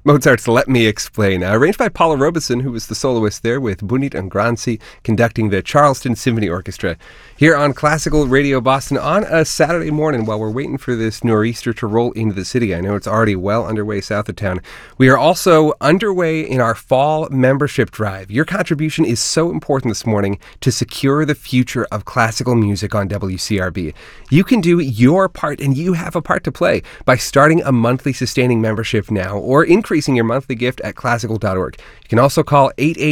Mozart's Let Me Explain, arranged by Paula Robeson, who was the soloist there with Bunit Angranci conducting the Charleston Symphony Orchestra. Here on Classical Radio Boston on a Saturday morning while we're waiting for this nor'easter to roll into the city. I know it's already well underway south of town. We are also underway in our fall membership drive. Your contribution is so important this morning to secure the future of classical music on WCRB. You can do your part, and you have a part to play by starting a monthly sustaining membership now or increasing your monthly gift at classical.org. You can also call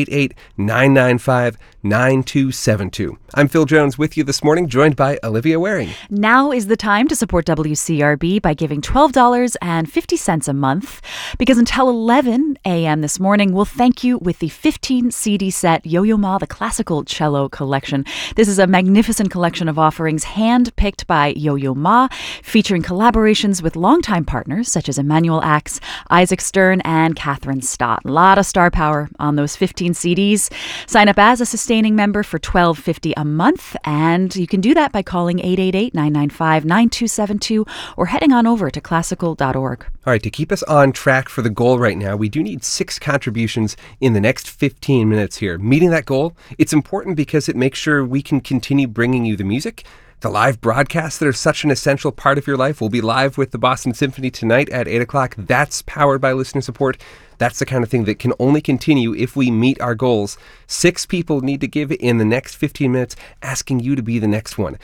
888-995-9272. I'm Phil Jones with you this morning, joined by Olivia Waring. Now is the time to support WCRB by giving $12.50 a month, because until 11 a.m. this morning, we'll thank you with the 15 CD set Yo-Yo Ma, the Classical Cello Collection. This is a magnificent collection of offerings hand-picked by Yo-Yo Ma, featuring collaborations with longtime partners such as Emanuel Ax, Isaac Stern, and Catherine Stott. A lot of star power on those 15 CDs. Sign up as a sustaining member for $12.50 a month, and you can do that by calling 888-995-9272 or heading on over to classical.org. All right, to keep us on track for the goal right now, we do need 6 contributions in the next 15 minutes here. Meeting that goal, it's important because it makes sure we can continue bringing you the music, the live broadcasts that are such an essential part of your life. We'll be live with the Boston Symphony tonight at 8 o'clock. That's powered by listener support. That's the kind of thing that can only continue if we meet our goals. 6 people need to give in the next 15 minutes, asking you to be the next one.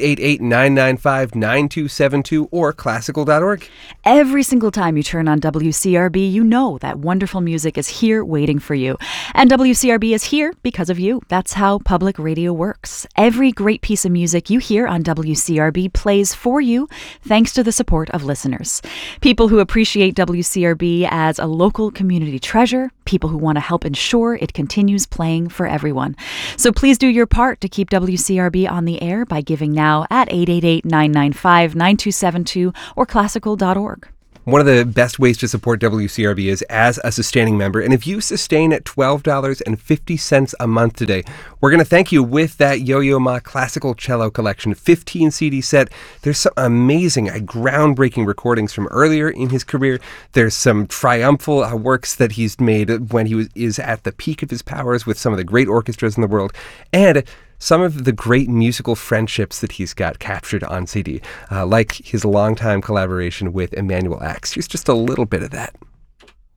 888-995-9272 or classical.org. Every single time you turn on WCRB, you know that wonderful music is here waiting for you. And WCRB is here because of you. That's how public radio works. Every great piece of music you hear on WCRB plays for you thanks to the support of listeners. People who appreciate WCRB as a local community treasure, people who want to help ensure it continues playing for everyone. So please do your part to keep WCRB on the air by giving now at 888-995-9272 or classical.org. One of the best ways to support WCRB is as a sustaining member. And if you sustain at $12.50 a month today, we're going to thank you with that Yo-Yo Ma Classical Cello Collection 15 CD set. There's some amazing, groundbreaking recordings from earlier in his career. There's some triumphal works that he's made when he is at the peak of his powers with some of the great orchestras in the world. And some of the great musical friendships that he's got captured on CD, like his longtime collaboration with Emanuel Ax. Here's just a little bit of that.